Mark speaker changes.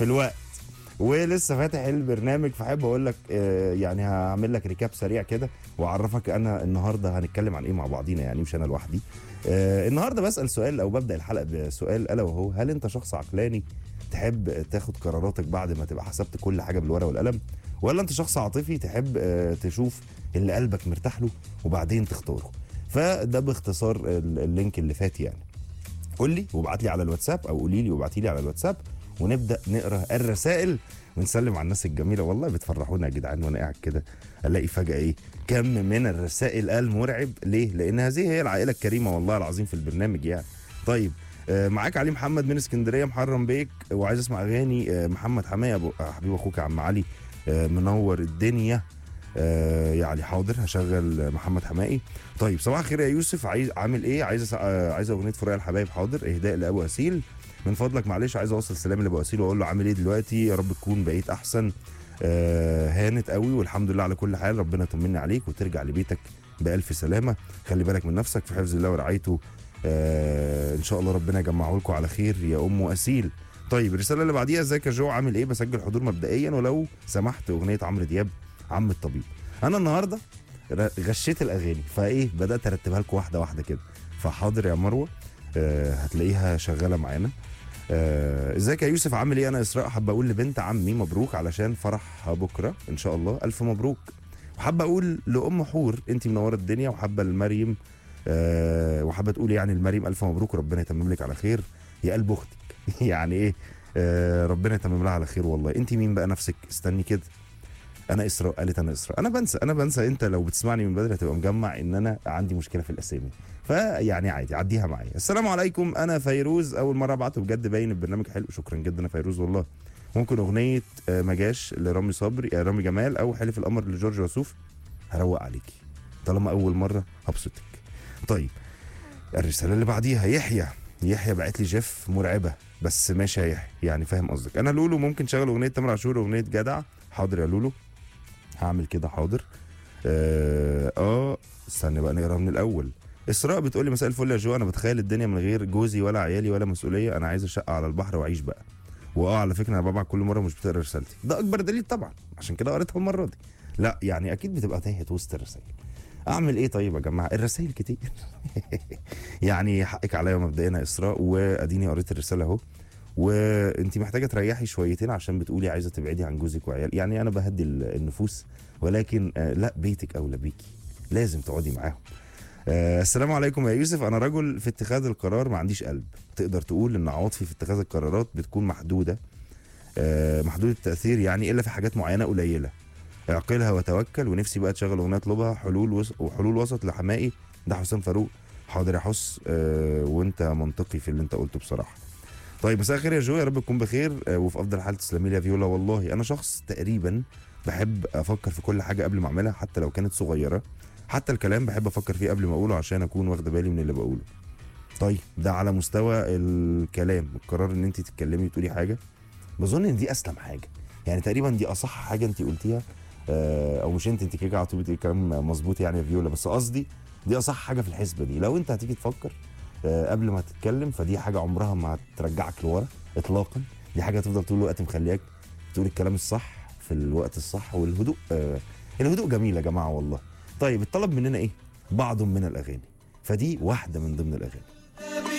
Speaker 1: في الوقت ولسه فاتح البرنامج، فحب اقول لك يعني هعمل لك ريكاب سريع كده واعرفك انا النهارده هنتكلم عن ايه مع بعضينا، يعني مش انا لوحدي. النهارده بسال سؤال او ببدا الحلقه بسؤال الا وهو: هل انت شخص عقلاني تحب تاخد قراراتك بعد ما تبقى حسبت كل حاجه بالورقه والقلم، ولا انت شخص عاطفي تحب تشوف اللي قلبك مرتاح له وبعدين تختاره؟ فده باختصار اللينك اللي فات يعني. قول لي وابعت لي على الواتساب، او قولي لي وابعتي لي على الواتساب، ونبدا نقرا الرسائل ونسلم على الناس الجميله. والله بتفرحونا يا جدعان، وانا قاعد كده الاقي فجاه كم من الرسائل المرعب. ليه؟ لان هذه هي العائله الكريمه والله العظيم في البرنامج يعني. طيب معاك علي محمد من اسكندريه، محرم بيك وعايز اسمع اغاني محمد حمايه حبيب اخوك يا عم علي، منور الدنيا. يعني حاضر هشغل محمد حمائي. طيب صباح الخير يا يوسف، عامل ايه؟ عايز اغنيه فراق الحبايب. حاضر اهداء لابو اسيل من فضلك، معلش عايز اوصل سلام لابو اسيل واقول له عامل ايه دلوقتي، يا رب تكون بقيت احسن. هانت قوي والحمد لله على كل حال، ربنا يطمني عليك وترجع لبيتك بالف سلامه. خلي بالك من نفسك، في حفظ الله ورعايته. ان شاء الله ربنا يجمعه لكم على خير يا ام اسيل. طيب الرساله اللي بعديها: ازيك يا جو، عامل ايه؟ بسجل حضور مبدئيا ولو سمحت اغنيه عمرو دياب عم الطبيب. انا النهارده غشيت الاغاني فايه بدات ارتبها لكم واحده واحده كده، فحاضر يا مروه هتلاقيها شغاله معانا. ازيك يا يوسف، عامل ايه؟ انا اسراء، حابه اقول لبنت عمي مبروك علشان فرحها بكره ان شاء الله، الف مبروك. وحابه اقول لام حور انت منوره الدنيا، وحابه لمريم وحابه تقول يعني لمريم الف مبروك وربنا يتمم لك على خير يا قلب اختك. يعني ايه؟ ربنا يتمم لها على خير. والله انت مين بقى نفسك؟ استني كده. انا اسراء، قالت انا اسراء. انا بنسى. انت لو بتسمعني من بدري هتبقى مجمع ان انا عندي مشكله في الاسامي، فيعني عادي عديها معايا. السلام عليكم، انا فيروز، اول مره ابعته بجد، باين البرنامج حلو. شكرا جدا يا فيروز والله. ممكن اغنيه ما جاش لرامي صبري، رامي جمال، او حلف القمر لجورج وسوف. هروق عليكي طالما اول مره هبسطك. طيب الرساله اللي بعديها: يحيى بعت لي جيف مرعبه، بس ماشي يا يحيى يعني فاهم قصدك. انا لولو، ممكن تشغل اغنيه تامر عاشور، اغنيه جدع. حاضر يا لولو هعمل كده حاضر. استنى بقى نقرا من الاول. اسراء بتقول لي مساء الفل يا جو، انا بتخيل الدنيا من غير جوزي ولا عيالي ولا مسؤوليه، انا عايز شقه على البحر واعيش بقى. على فكره انا ببعت كل مره مش بتقرا رسالتي، ده اكبر دليل طبعا، عشان كده قريتها المره دي. لا يعني اكيد بتبقى تاهت وسط الرسائل. اعمل ايه طيب يا جماعه؟ الرسائل كتير. يعني حقك عليا مبدئيا يا اسراء، واديني قريت الرساله اهو. وانت محتاجه تريحي شويتين عشان بتقولي عايزه تبعدي عن جوزك وعيال، يعني انا بهدي النفوس، ولكن لا، بيتك اولى بيكي، لازم تقعدي معاهم. السلام عليكم يا يوسف، انا رجل في اتخاذ القرار ما عنديش قلب، تقدر تقول ان عواطفي في اتخاذ القرارات بتكون محدوده، محدوده التاثير يعني، الا في حاجات معينه قليله. اعقلها وتوكل. ونفسي بقى تشغل اغنيه اطلبها وحلول وسط لحمائي، ده حسام فاروق. حاضر يا حس، وانت منطقي في اللي انت قلته بصراحه. طيب مساء الخير يا جو، يا رب تكون بخير وفي افضل حال. تسلمي لي يا فيولا. والله انا شخص تقريبا بحب افكر في كل حاجه قبل ما اعملها، حتى لو كانت صغيره، حتى الكلام بحب افكر فيه قبل ما اقوله عشان اكون واخده بالي من اللي بقوله. طيب ده على مستوى الكلام، القرار ان انت تتكلمي وتقولي حاجه، بظن ان دي اسلم حاجه، يعني تقريبا دي اصح حاجه انت قلتيها. او مش انت كده على طول بتقولي كلام مظبوط يعني يا فيولا، بس قصدي دي اصح حاجه في الحسبه دي. لو انت هتيجي تفكر قبل ما تتكلم، فدي حاجه عمرها ما هترجعك لورا اطلاقا، دي حاجه هتفضل طول الوقت مخلياك تقول الكلام الصح في الوقت الصح. والهدوء الهدوء جميل يا جماعه والله. طيب الطلب مننا ايه؟ بعض من الاغاني، فدي واحده من ضمن الاغاني.